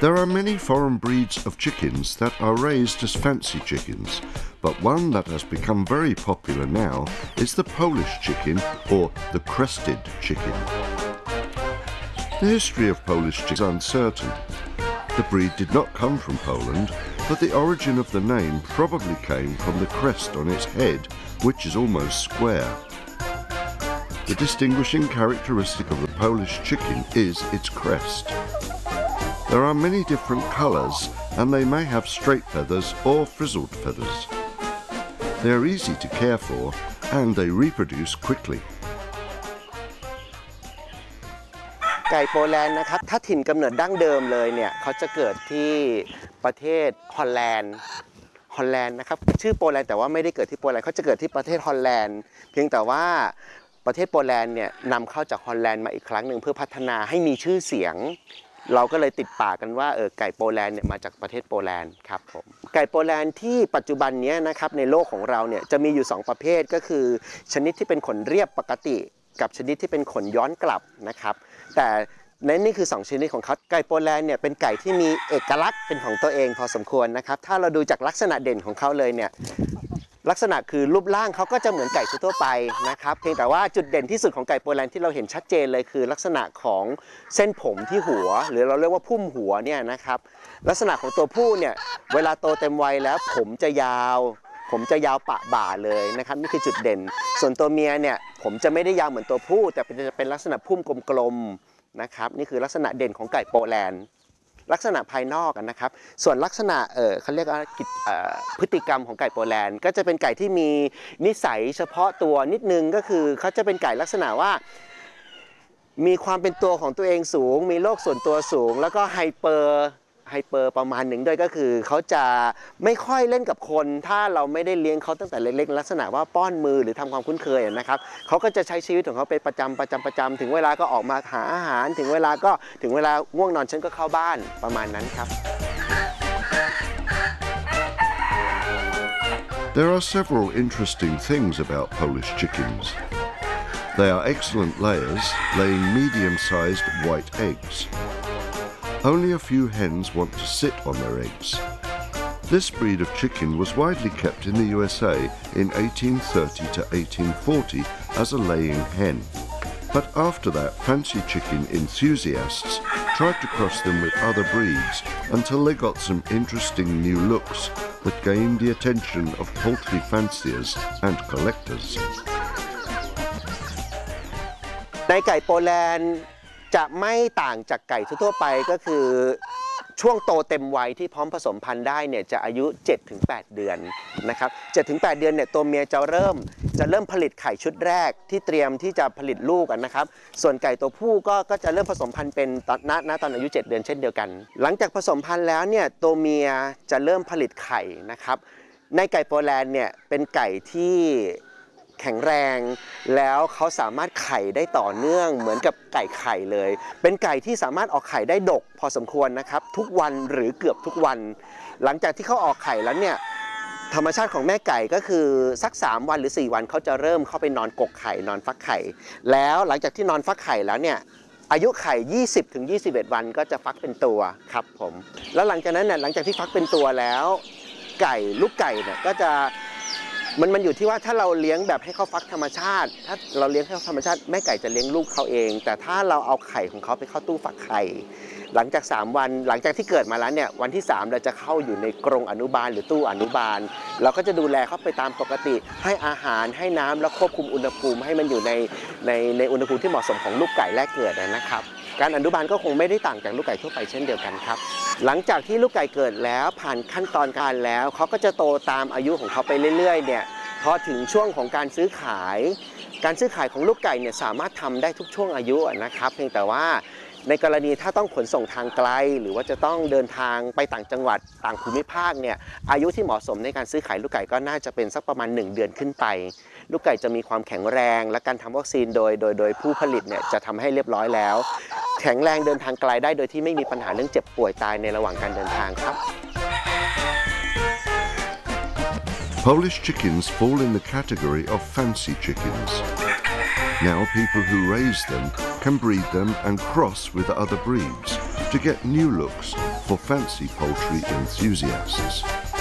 There are many foreign breeds of chickens that are raised as fancy chickens, but one that has become very popular now is the Polish chicken or the crested chicken. The history of Polish chicken is uncertain. The breed did not come from Poland, but the origin of the name probably came from the crest on its head, which is almost square. The distinguishing characteristic of the Polish chicken is its crest. There are many different colours, and they may have straight feathers or frizzled feathers. They are easy to care for, and they reproduce quickly. ไก่โปแลนด์นะครับถ้าถิ่นกำเนิดดั้งเดิมเลยเนี่ยเขาจะเกิดที่ประเทศฮอลแลนด์นะครับชื่อโปแลนด์แต่ว่าไม่ได้เกิดที่โปแลนด์เขาจะเกิดที่ประเทศฮอลแลนด์เพียงแต่ว่าประเทศโปแลนด์เนี่ยนำเข้าจากฮอลแลนด์มาอีกครั้งหนึ่งเพื่อพัฒนาให้มีชื่อเสียงเราก็เลยติดปากกันว่าไก่โปแลนด์เนี่ยมาจากประเทศโปแลนด์ครับผมไก่โปแลนด์ที่ปัจจุบันนี้นะครับในโลกของเราเนี่ยจะมีอยู่2ประเภทก็คือชนิดที่เป็นขนเรียบปกติกับชนิดที่เป็นขนย้อนกลับนะครับแต่นี่คือ2ชนิดของเขาไก่โปแลนด์เนี่ยเป็นไก่ที่มีเอกลักษณ์เป็นของตัวเองพอสมควรนะครับถ้าเราดูจากลักษณะเด่นของเขาเลยเนี่ยลักษณะคือรูปร่างเขาก็จะเหมือนไก่ทั่วไปนะครับเพียงแต่ว่าจุดเด่นที่สุดของไก่โปแลนด์ที่เราเห็นชัดเจนเลยคือลักษณะของเส้นผมที่หัวหรือเราเรียกว่าพุ่มหัวเนี่ยนะครับลักษณะของตัวผู้เนี่ยเวลาโตเต็มวัยแล้วผมจะยาวปะบ่าเลยนะครับนี่คือจุดเด่นส่วนตัวเมียเนี่ยผมจะไม่ได้ยาวเหมือนตัวผู้แต่จะเป็นลักษณะพุ่มกลมๆนะครับนี่คือลักษณะเด่นของไก่โปแลนด์ลักษณะภายนอกนะครับส่วนลักษณะเขาเรียกว่าพฤติกรรมของไก่โปแลนด์ก็จะเป็นไก่ที่มีนิสัยเฉพาะตัวนิดนึงก็คือเขาจะเป็นไก่ลักษณะว่ามีความเป็นตัวของตัวเองสูงมีโลกส่วนตัวสูงแล้วก็ไฮเปอร์ประมาณหนึ่งด้วยก็คือเขาจะไม่ค่อยเล่นกับคนถ้าเราไม่ได้เลี้ยงเขาตั้งแต่เล็กๆลักษณะว่าป้อนมือหรือทำความคุ้นเคยนะครับเขาก็จะใช้ชีวิตของเขาเป็นประจำถึงเวลาก็ออกมาหาอาหารถึงเวลาง่วงนอนฉันก็เข้าบ้านประมาณนั้นครับ There are several interesting things about Polish chickens. They are excellent layers, laying medium-sized white eggs.Only a few hens want to sit on their eggs. This breed of chicken was widely kept in the USA in 1830 to 1840 as a laying hen. But after that, fancy chicken enthusiasts tried to cross them with other breeds until they got some interesting new looks that gained the attention of poultry fanciers and collectors. ในไก่โปแลนด์จะไม่ต่างจากไก่ทั่วไปก็คือช่วงโตเต็มวัยที่พร้อมผสมพันธุ์ได้เนี่ยจะอายุ 7-8 เดือนนะครับ 7-8 เดือนเนี่ยตัวเมียจะเริ่มผลิตไข่ชุดแรกที่เตรียมที่จะผลิตลูกนะครับส่วนไก่ตัวผู้ก็จะเริ่มผสมพันธุ์เป็นณตอนอายุ7 เดือนเช่นเดียวกันหลังจากผสมพันธุ์แล้วเนี่ยตัวเมียจะเริ่มผลิตไข่นะครับในไก่โปแลนด์เนี่ยเป็นไก่ที่แข็งแรงแล้วเขาสามารถไข่ได้ต่อเนื่องเหมือนกับไก่ไข่เลยเป็นไก่ที่สามารถออกไข่ได้ดกพอสมควรนะครับทุกวันหรือเกือบทุกวันหลังจากที่เขาออกไข่แล้วเนี่ยธรรมชาติของแม่ไก่ก็คือสัก3 วันหรือ4 วันเขาจะเริ่มเข้าไปนอนกกไข่นอนฟักไข่แล้วหลังจากที่นอนฟักไข่แล้วเนี่ยอายุไข่ 20-21 วันก็จะฟักเป็นตัวครับผมแล้วหลังจากนั้นเนี่ยหลังจากที่ฟักเป็นตัวแล้วลูกไก่เนี่ยก็จะมันอยู่ที่ว่าถ้าเราเลี้ยงแบบให้เขาฟักธรรมชาติถ้าเราเลี้ยงให้เขาธรรมชาติแม่ไก่จะเลี้ยงลูกเขาเองแต่ถ้าเราเอาไข่ของเขาไปเข้าตู้ฟักไข่หลังจาก3 วันหลังจากที่เกิดมาแล้วเนี่ยวันที่3เราจะเข้าอยู่ในกรงอนุบาลหรือตู้อนุบาลเราก็จะดูแลเขาไปตามปกติให้อาหารให้น้ำแล้วควบคุมอุณหภูมิให้มันอยู่ในอุณหภูมิที่เหมาะสมของลูกไก่แรกเกิดนะครับการอนุบาลก็คงไม่ได้ต่างจากลูกไก่ทั่วไปเช่นเดียวกันครับหลังจากที่ลูกไก่เกิดแล้วผ่านขั้นตอนการแล้วเขาก็จะโตตามอายุของเขาไปเรื่อยๆเนี่ยพอถึงช่วงของการซื้อขายของลูกไก่เนี่ยสามารถทำได้ทุกช่วงอายุนะครับเพียงแต่ว่าในกรณีถ้าต้องขนส่งทางไกลหรือว่าจะต้องเดินทางไปต่างจังหวัดต่างภูมิภาคเนี่ยอายุที่เหมาะสมในการซื้อขายลูกไก่ก็น่าจะเป็นสักประมาณ1 เดือนขึ้นไปลูกไก่จะมีความแข็งแรงและการทำวัคซีนโดยผู้ผลิตเนี่ยจะทำให้เรียบร้อยแล้วแข็งแรงเดินทางไกลได้โดยที่ไม่มีปัญหาเรื่องเจ็บป่วยตายในระหว่างการเดินทางครับ Polish chickens fall in the category of fancy chickens. Now people who raise them can breed them and cross with other breeds to get new looks for fancy poultry enthusiasts.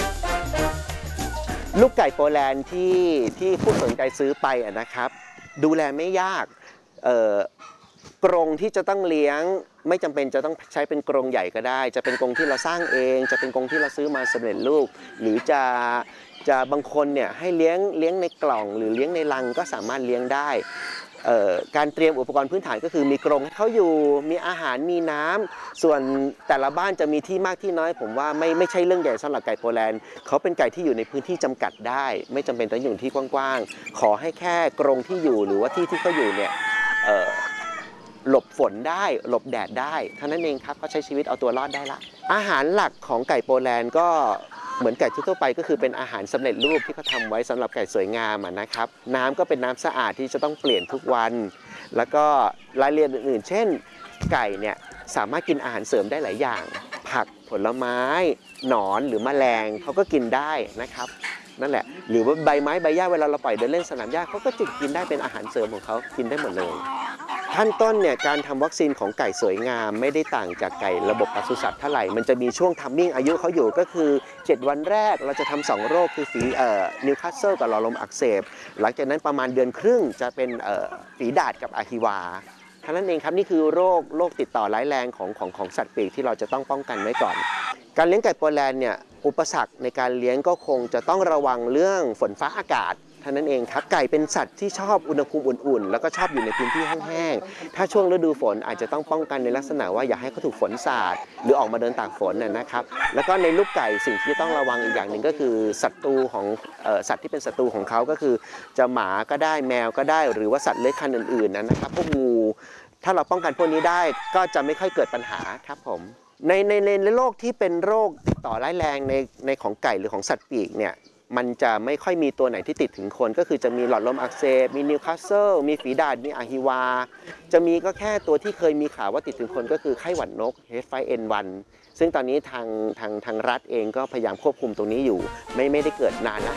ลูกไก่โปแลนด์ที่ผู้สนใจซื้อไปนะครับดูแลไม่ยากกรงที่จะต้องเลี้ยงไม่จำเป็นจะต้องใช้เป็นกรงใหญ่ก็ได้จะเป็นกรงที่เราสร้างเองจะเป็นกรงที่เราซื้อมาสำเร็จรูปหรือจะบางคนเนี่ยให้เลี้ยงในกล่องหรือเลี้ยงในรังก็สามารถเลี้ยงได้การเตรียมอุปกรณ์พื้นฐานก็คือมีกรงให้เขาอยู่มีอาหารมีน้ำส่วนแต่ละบ้านจะมีที่มากที่น้อยผมว่าไม่ใช่เรื่องใหญ่สำหรับไก่โปแลนด์เขาเป็นไก่ที่อยู่ในพื้นที่จำกัดได้ไม่จำเป็นต้องอยู่ที่กว้างๆขอให้แค่กรงที่อยู่หรือว่าที่เขาอยู่เนี่ยหลบฝนได้หลบแดดได้เท่านั้นเองครับเขาใช้ชีวิตเอาตัวรอดได้ละอาหารหลักของไก่โปแลนด์ก็เหมือนไก่ทั่วไปก็คือเป็นอาหารสำเร็จรูปที่เขาทำไว้สำหรับไก่สวยงามนะครับน้ำก็เป็นน้ำสะอาดที่จะต้องเปลี่ยนทุกวันแล้วก็รายละเอียดอื่นๆเช่นไก่เนี่ยสามารถกินอาหารเสริมได้หลายอย่างผักผลไม้หนอนหรือแมลงเขาก็กินได้นะครับนั่นแหละหรือว่าใบไม้ใบหญ้าเวลาเราปล่อยเดินเล่นสนามหญ้าเขาก็จะกินได้เป็นอาหารเสริมของเขากินได้หมดเลยขั้นต้นเนี่ยการทำวัคซีนของไก่สวยงามไม่ได้ต่างจากไก่ระบบปศุสัตว์เท่าไหร่มันจะมีช่วงทัมมิ่งอายุเขาอยู่ก็คือ7วันแรกเราจะทำ2โรคคือฝีนิวคาสเซิลกับหลอดลมอักเสบหลังจากนั้นประมาณเดือนครึ่งจะเป็นฝีดาษกับอะฮิวาเท่านั้นเองครับนี่คือโรคติดต่อร้ายแรงของสัตว์ปีกที่เราจะต้องป้องกันไว้ก่อนการเลี้ยงไก่โปแลนด์เนี่ยอุปสรรคในการเลี้ยงก็คงจะต้องระวังเรื่องฝนฟ้าอากาศเท่านั้นเองครับไก่เป็นสัตว์ที่ชอบอุณหภูมิอุ่นๆแล้วก็ชอบอยู่ในพื้นที่แห้งๆถ้าช่วงฤดูฝนอาจจะต้องป้องกันในลักษณะว่าอย่าให้เขาถูกฝนสาดหรือออกมาเดินตากฝนนะครับแล้วก็ในลูกไก่สิ่งที่ต้องระวังอีกอย่างหนึ่งก็คือศัตรูของสัตว์ที่เป็นศัตรูของเขาก็คือจะหมาก็ได้แมวก็ได้หรือว่าสัตว์เลื้อยคลานอื่นๆนะครับพวกงูถ้าเราป้องกันพวกนี้ได้ก็จะไม่ค่อยเกิดปัญหาครับผมในโรคที่เป็นโรคติดต่อร้ายแรงในของไก่หรือของสัตว์ปีกเนี่ยมันจะไม่ค่อยมีตัวไหนที่ติดถึงคนก็คือจะมีหลอดลมอักเสบมีนิวคาสเซิลมีฝีดาษมีอะฮิวาจะมีก็แค่ตัวที่เคยมีข่าวว่าติดถึงคนก็คือไข้หวัดนก H5N1 ซึ่งตอนนี้ทางรัฐเองก็พยายามควบคุมตรงนี้อยู่ไม่ได้เกิดนานแล้ว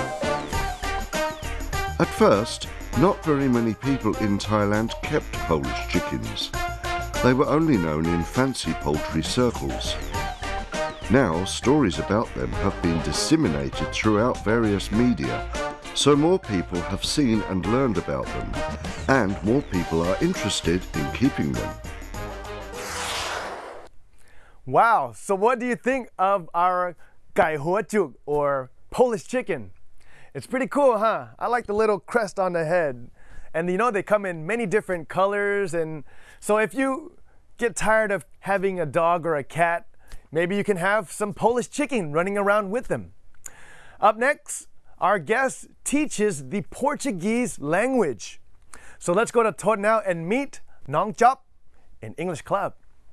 At first, not very many people in Thailand kept Polish chickens. They were only known in fancy poultry circles. Now, stories about them have been disseminated throughout various media, so more people have seen and learned about them, and more people are interested in keeping them. Wow, so what do you think of our Gai Huachuk or Polish chicken? It's pretty cool, huh? I like the little crest on the head. And you know, they come in many different colors, and so if you get tired of having a dog or a cat, maybe you can have some Polish chicken running around with them. Up next, our guest teaches the Portuguese language. So let's go to Tot now and meet Nong Chop in English Club.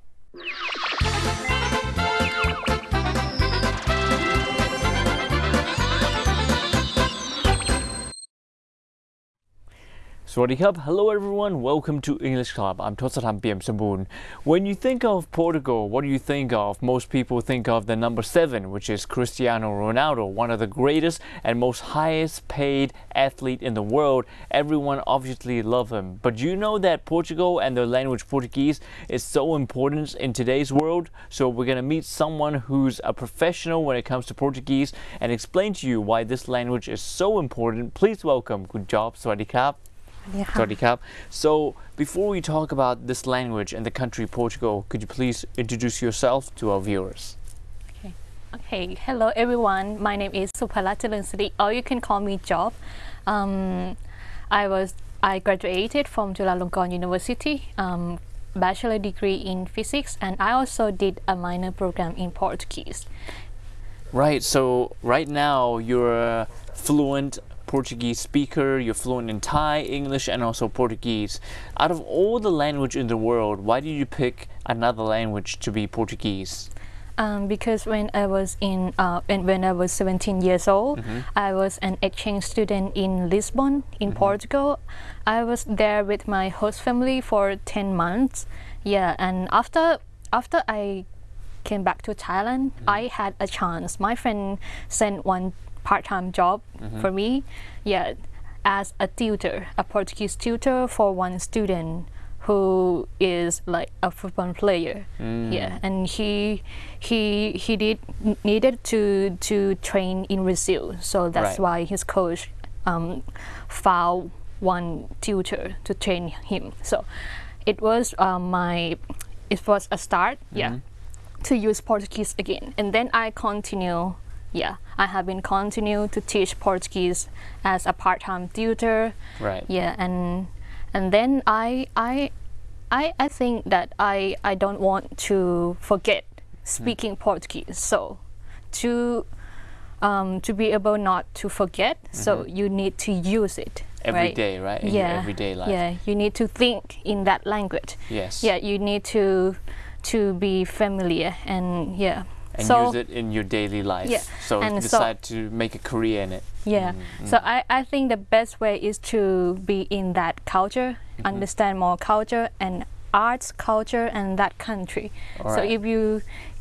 Sawasdee Krub. Hello everyone, welcome to English Club. I'm Tosatam Piam Sambun. When you think of Portugal, what do you think of? Most people think of the number 7, which is Cristiano Ronaldo, one of the greatest and most highest paid athlete in the world. Everyone obviously loves him. But do you know that Portugal and the language Portuguese is so important in today's world? So we're going to meet someone who's a professional when it comes to Portuguese and explain to you why this language is so important. Please welcome Kun Job. Sawasdee Krub. Sawasdee Krub. So before we talk about this language and the country Portugal, could you please introduce yourself to our viewers? Okay. Hello everyone. My name is Supala Chalansiri, or you can call me Job. I graduated from Chulalongkorn University, bachelor degree in physics, and I also did a minor program in Portuguese. Right. So right now you're a fluent Portuguese speaker, you're fluent in Thai, English, and also Portuguese. Out of all the language in the world, why did you pick another language to be Portuguese? Because when I was when I was 17 years old, I was an exchange student in Lisbon, in Portugal. I was there with my host family for 10 months. Yeah, and after I came back to Thailand, I had a chance. My friend sent one part-time job for me, yeah, as a tutor, a Portuguese tutor for one student who is like a football player. Yeah, and he needed to train in Brazil, so that's Right. why his coach found one tutor to train him. So it was it was a start, yeah, to use Portuguese again, and then I continue. Yeah, I have been continue to teach Portuguese as a part-time tutor. Right. Yeah, and then I think that I don't want to forget speaking Portuguese. So to be able not to forget, so you need to use it Every right? day, right? In your everyday life. Yeah, you need to think in that language. Yes. Yeah, you need to be familiar and yeah. And so use it in your daily life. Yeah, So and decide to make a career in it. yeah, so I think the best way is to be in that culture, understand more culture and arts culture and that country. So Alright.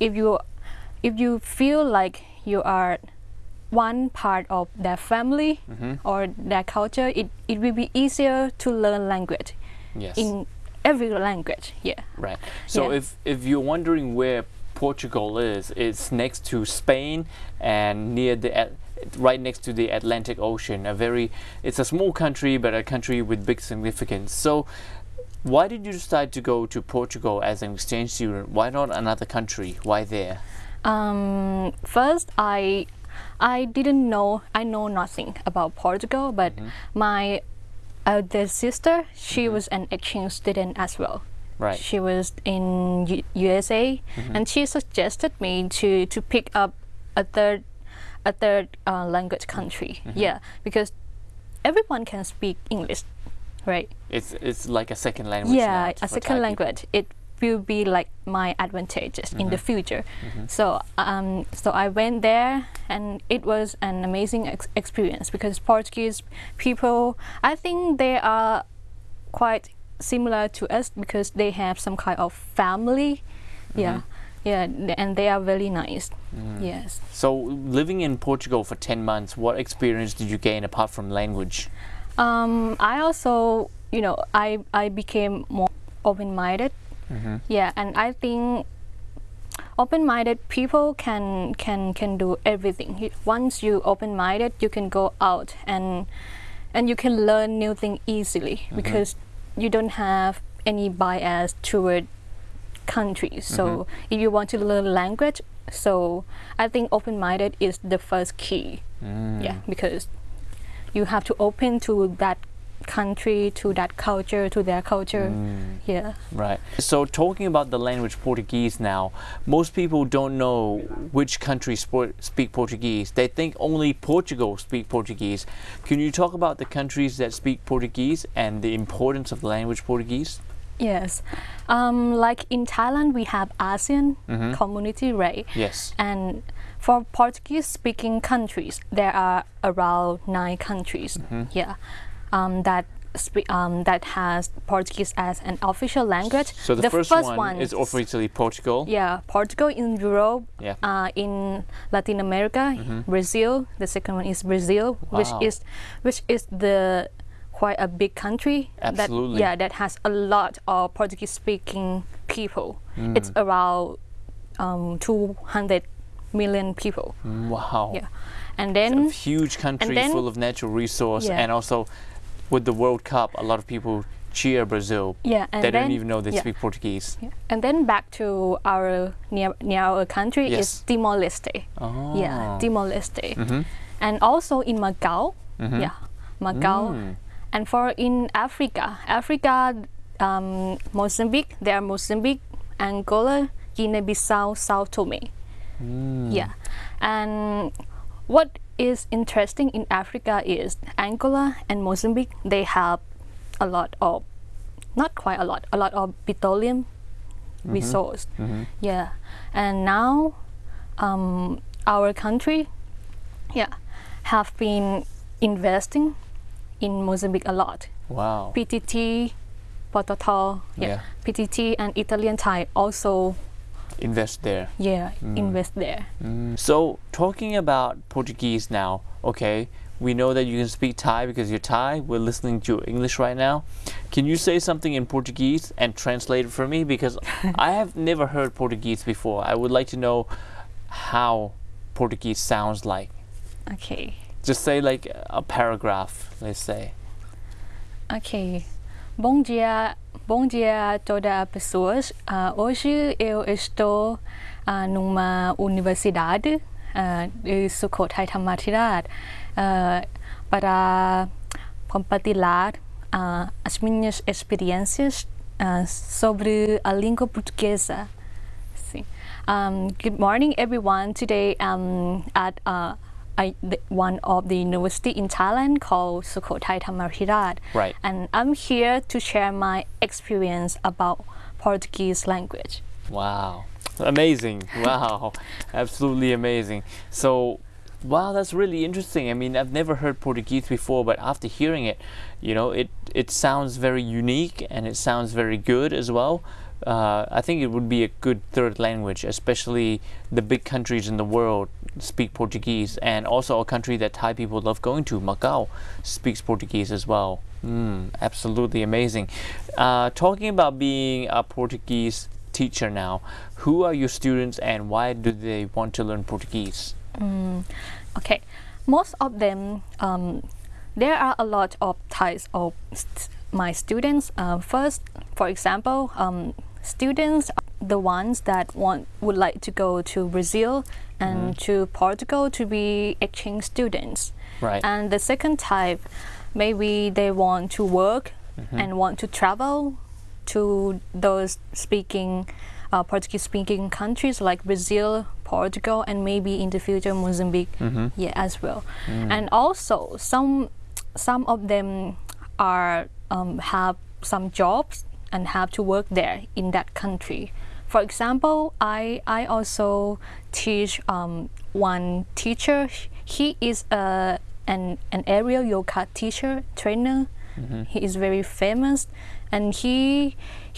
if you feel like you are one part of their family or their culture, it will be easier to learn language Yes. in every language. Yeah. Right. So Yeah. if you're wondering where Portugal is, it's next to Spain and near the right next to the Atlantic Ocean. It's a small country, but a country with big significance. So why did you decide to go to Portugal as an exchange student? Why not another country? Why there? First, I didn't know. I know nothing about Portugal, but my elder sister, she was an exchange student as well. Right. She was in USA, and she suggested me to pick up a third language country. Yeah, because everyone can speak English, right? It's like a second language. Yeah, now a for second Thai people. language. It will be like my advantages in the future. So I went there, and it was an amazing experience because Portuguese people, I think they are quite similar to us because they have some kind of family. Yeah, and they are very nice. Yes. So living in Portugal for 10 months, what experience did you gain apart from language? I also, I became more open-minded. Yeah, and I think open-minded people can do everything. Once you open-minded, you can go out and you can learn new things easily because you don't have any bias toward countries. So if you want to learn language, so I think open-minded is the first key. Yeah, because you have to open to that country, to that culture, to their culture. Yeah. Right. So talking about the language Portuguese now, most people don't know which countries speak Portuguese. They think only Portugal speak Portuguese. Can you talk about the countries that speak Portuguese and the importance of the language Portuguese? Yes. Like in Thailand, we have ASEAN community, right? Yes. And for Portuguese-speaking countries, there are around 9 countries. Yeah. That has Portuguese as an official language. So the first one is officially Portugal. Yeah, Portugal in Europe. Yeah. In Latin America, Brazil. The second one is Brazil, Wow. which is the quite a big country. Absolutely. That has a lot of Portuguese-speaking people. It's around 200 million people. Wow. Yeah, and then A huge country then- full of natural resource, Yeah. and also with the World Cup, a lot of people cheer Brazil. yeah, and They then, don't even know they yeah. speak Portuguese. Yeah. And then back to our near our country Yes. is Timor-Leste. Oh. Yeah, Timor-Leste. And also in Macau. Yeah, Macau. And for in Africa, Mozambique, there are Mozambique, Angola, Guinea-Bissau, Sao Tome. Yeah, and what is interesting in Africa is Angola and Mozambique, they have a lot of, not quite a lot of petroleum resource. Yeah, and now our country, have been investing in Mozambique a lot. Wow. PTT, Pototal, Yeah. PTT and Italian Thai also, Invest there. invest there. So talking about Portuguese now, okay, we know that you can speak Thai because you're Thai. We're listening to English right now. Can you say something in Portuguese and translate it for me? Because I have never heard Portuguese before. I would like to know how Portuguese sounds like. Okay. Just say like a paragraph, let's say. Ok. Bom dia a todas as pessoas. Hoje eu estou numa universidade de Sukhothai Thammathirat para compartilhar as minhas experiências sobre a língua portuguesa. Sim. Good morning, everyone. Today I'm at one of the university in Thailand called Sukhothai Thammathirat. Right. And I'm here to share my experience about Portuguese language. Wow. Amazing. Wow. Absolutely amazing. So, wow, that's really interesting. I mean, I've never heard Portuguese before, but after hearing it, you know, it sounds very unique and it sounds very good as well. I think it would be a good third language, especially the big countries in the world speak Portuguese, and also a country that Thai people love going to, Macau, speaks Portuguese as well. Absolutely amazing. Talking about being a Portuguese teacher now, who are your students and why do they want to learn Portuguese? Okay, most of them, there are a lot of types of my students. First, for example, students are the ones that would like to go to Brazil and to Portugal to be exchange students. Right. And the second type, maybe they want to work and want to travel to those Portuguese-speaking countries like Brazil, Portugal, and maybe in the future Mozambique, as well. And also some of them are have some jobs and have to work there in that country. For example, I also teach one teacher. He is an aerial yoga teacher, trainer. He is very famous, and he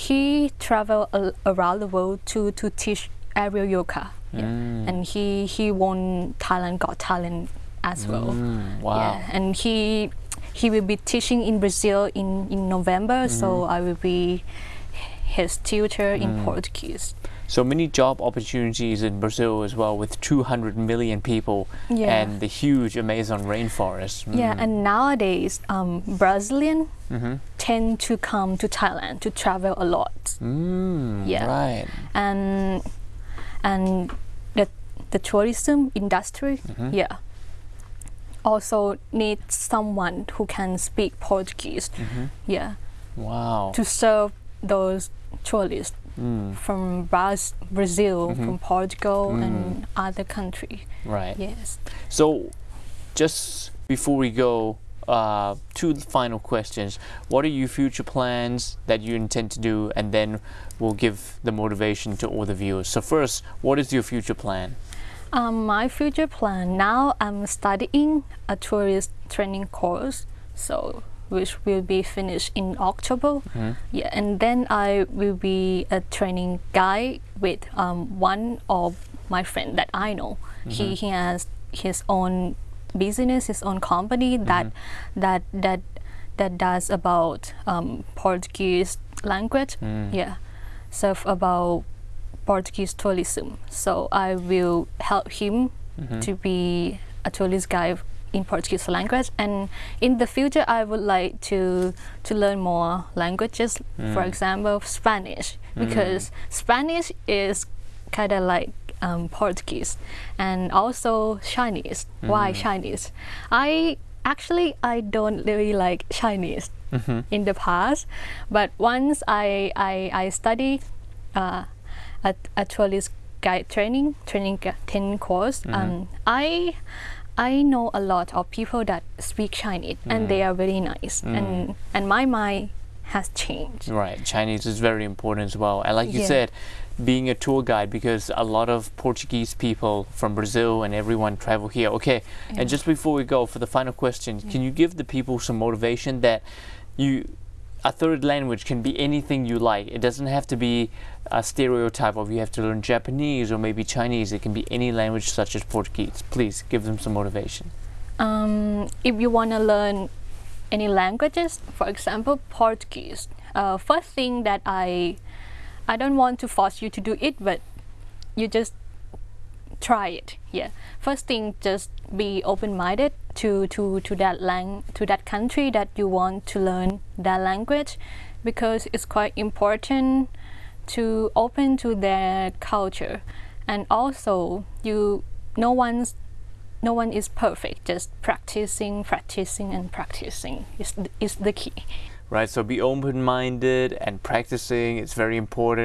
travel around the world to teach aerial yoga. And he won Thailand Got Talent as well. Wow. Yeah, and he will be teaching in Brazil in November, so I will be his tutor in Portuguese. So many job opportunities in Brazil as well, with 200 million people and the huge Amazon rainforest. Yeah, and nowadays Brazilians tend to come to Thailand to travel a lot. Right. And the tourism industry, also needs someone who can speak Portuguese. Wow. To serve those tourists from Brazil, from Portugal, and other countries. Right. Yes. So, just before we go, two final questions. What are your future plans that you intend to do? And then we'll give the motivation to all the viewers. So first, what is your future plan? My future plan, now I'm studying a tourist training course, so which will be finished in October. Yeah, and then I will be a training guide with one of my friend that I know. He has his own business, his own company that does about Portuguese language. Yeah, so about Portuguese tourism. So I will help him to be a tourist guide in Portuguese language, and in the future I would like to learn more languages, for example Spanish, because Spanish is kind of like Portuguese, and also Chinese. Why Chinese? I don't really like Chinese in the past, but once I study a tourist guide training course, I know a lot of people that speak Chinese, and they are very nice, and my mind has changed. Right, Chinese is very important as well. And like you said, being a tour guide, because a lot of Portuguese people from Brazil and everyone travel here. Okay, and just before we go for the final question, can you give the people some motivation that a third language can be anything you like? It doesn't have to be a stereotype of you have to learn Japanese or maybe Chinese. It can be any language such as Portuguese. Please give them some motivation. If you want to learn any languages, for example Portuguese, first thing that I don't want to force you to do it, but you just try it. Yeah, first thing, just be open-minded to that country that you want to learn that language, because it's quite important to open to their culture. And also no one is perfect, just practicing and practicing is the key. Right, so be open-minded and practicing, it's very important.